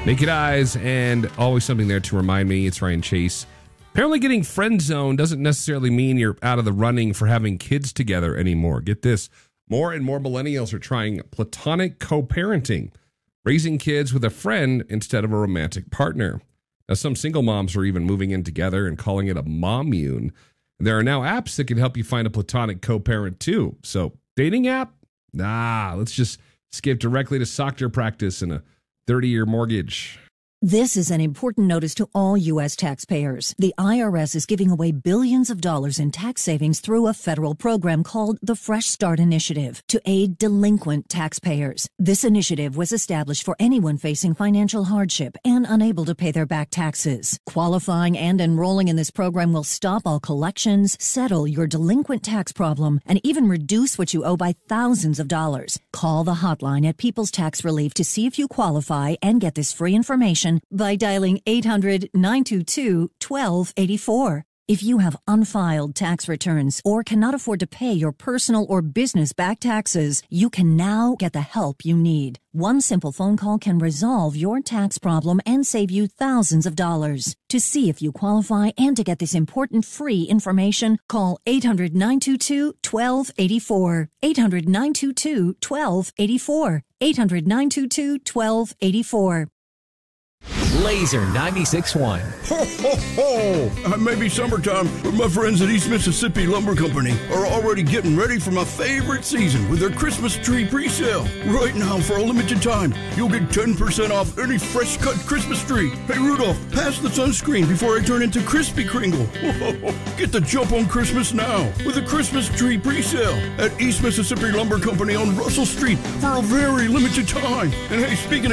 Naked Eyes, and always something there to remind me. It's Ryan Chase. Apparently getting friend zoned doesn't necessarily mean you're out of the running for having kids together anymore. Get this. More and more millennials are trying platonic co-parenting, raising kids with a friend instead of a romantic partner. Now, some single moms are even moving in together and calling it a mommune. There are now apps that can help you find a platonic co-parent too. So, dating app? Nah, let's just skip directly to soccer practice and a 30-year mortgage. This is an important notice to all U.S. taxpayers. The IRS is giving away billions of dollars in tax savings through a federal program called the Fresh Start Initiative to aid delinquent taxpayers. This initiative was established for anyone facing financial hardship and unable to pay their back taxes. Qualifying and enrolling in this program will stop all collections, settle your delinquent tax problem, and even reduce what you owe by thousands of dollars. Call the hotline at People's Tax Relief to see if you qualify and get this free information by dialing 800-922-1284. If you have unfiled tax returns or cannot afford to pay your personal or business back taxes, you can now get the help you need. One simple phone call can resolve your tax problem and save you thousands of dollars. To see if you qualify and to get this important free information, call 800-922-1284. 800-922-1284. 800-922-1284. Laser 96.1. Ho, ho, ho! It may be summertime, but my friends at East Mississippi Lumber Company are already getting ready for my favorite season with their Christmas tree pre-sale. Right now, for a limited time, you'll get 10% off any fresh-cut Christmas tree. Hey, Rudolph, pass the sunscreen before I turn into Crispy Kringle. Get the jump on Christmas now with a Christmas tree pre-sale at East Mississippi Lumber Company on Russell Street for a very limited time. And hey, speaking of